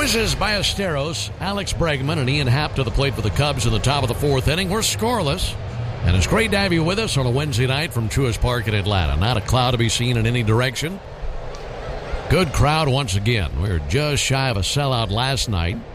Moises Ballesteros, Alex Bregman, and Ian Happ to the plate for the Cubs in the top of the fourth inning. We're scoreless. And it's great to have you with us on a Wednesday night from Truist Park in Atlanta. Not a cloud to be seen in any direction. Good crowd once again. We were just shy of a sellout last night.